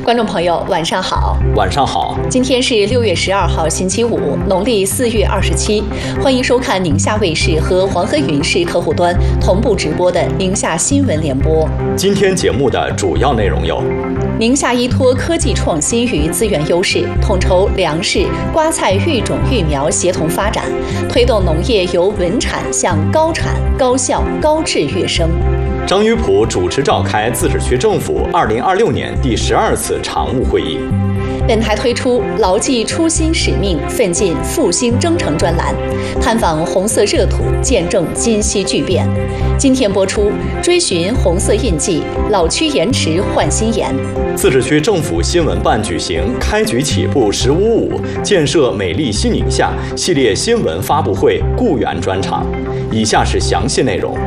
观众朋友，晚上好。 晚上好。 今天是6月12号，星期五，农历4月27。欢迎收看宁夏卫视和黄河云视客户端同步直播的宁夏新闻联播。 今天节目的主要内容有： 宁夏依托科技创新与资源优势，统筹粮食、瓜菜育种育苗协同发展，推动农业由稳产向高产、高效、高质跃升。 张于普主持召开自治区政府2026年第12次常务会议。 本台推出牢记初心使命，奋进复兴征程专栏，探访红色热土，见证今昔巨变。今天播出追寻红色印记，老区延迟焕新颜。 自治区政府新闻办举行开局起步15.5建设美丽新宁夏系列新闻发布会雇员专场。以下是详细内容。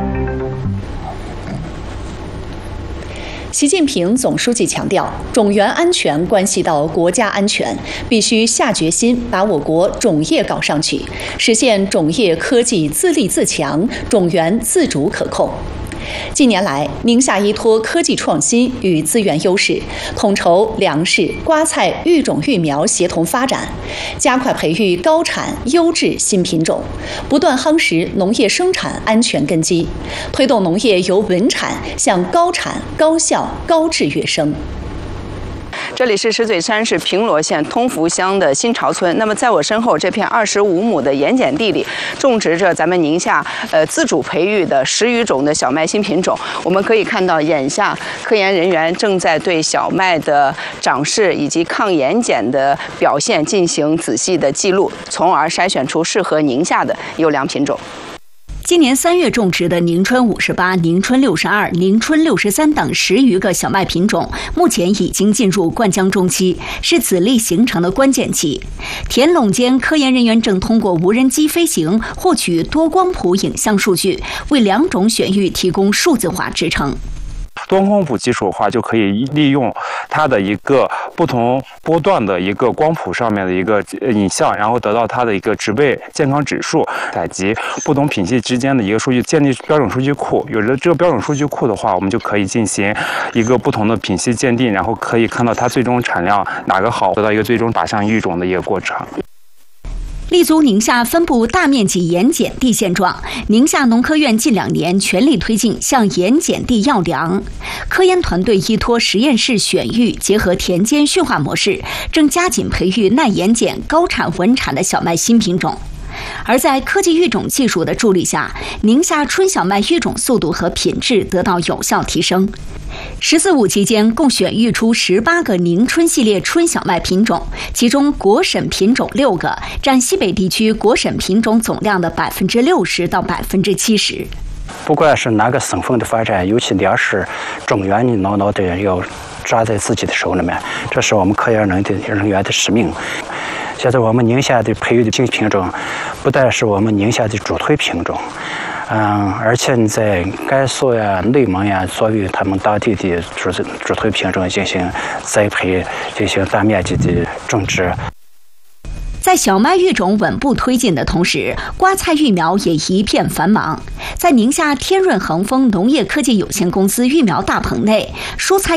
习近平总书记强调，种源安全关系到国家安全，必须下决心把我国种业搞上去，实现种业科技自立自强，种源自主可控。近年来，宁夏依托科技创新与资源优势，统筹粮食、瓜菜育种育苗协同发展，加快培育高产优质新品种，不断夯实农业生产安全根基，推动农业由稳产向高产、高效、高质跃升。 这里是石嘴山市平罗县通福乡的新潮村。那么在我身后这片25亩的盐碱地里，种植着咱们宁夏自主培育的10余种的小麦新品种。我们可以看到，眼下科研人员正在对小麦的长势以及抗盐碱的表现进行仔细的记录，从而筛选出适合宁夏的优良品种。 今年3月种植的宁春58、宁春62、宁春63等10余个小麦品种，目前已经进入灌浆中期，是籽粒形成的关键期。田垄间，科研人员正通过无人机飞行获取多光谱影像数据，为2种选育提供数字化支撑。 多光谱技术的话，就可以利用它的一个不同波段的一个光谱上面的一个影像，然后得到它的一个植被健康指数，采集不同品系之间的一个数据，建立标准数据库。有了这个标准数据库的话，我们就可以进行一个不同的品系鉴定，然后可以看到它最终产量哪个好，得到一个最终靶向育种的一个过程。 立足宁夏分布大面积盐碱地现状，宁夏农科院近2年全力推进向盐碱地要粮。科研团队依托实验室选育，结合田间驯化模式，正加紧培育耐盐碱、高产稳产的小麦新品种。而在科技育种技术的助力下，宁夏春小麦育种速度和品质得到有效提升。14.5期间，共选育出18个宁春系列春小麦品种，其中国审品种6个，占西北地区国审品种总量的60%到70%。 不管是哪个省份的发展，尤其粮食种源，你牢牢的要抓在自己的手里面，这是我们科研人员的使命。现在我们宁夏的培育的新品种，不但是我们宁夏的主推品种，而且你在甘肃呀、内蒙呀，作为他们当地的主推品种进行栽培，进行大面积的种植。 在小麦育种稳步推进的同时，瓜菜育苗也一片繁忙。在宁夏天润恒丰农业科技有限公司育苗大棚内，蔬菜